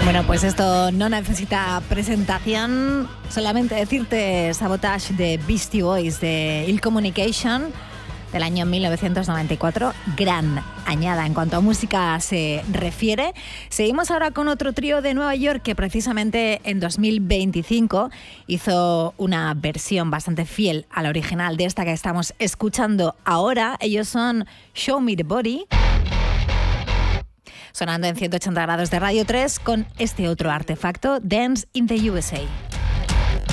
Bueno, pues esto no necesita presentación, solamente decirte Sabotage de Beastie Boys de Ill Communication del año 1994, gran añada en cuanto a música se refiere. Seguimos ahora con otro trío de Nueva York que precisamente en 2025 hizo una versión bastante fiel al original de esta que estamos escuchando ahora. Ellos son Show Me the Body, sonando en 180 grados de Radio 3 con este otro artefacto, Dance in the USA.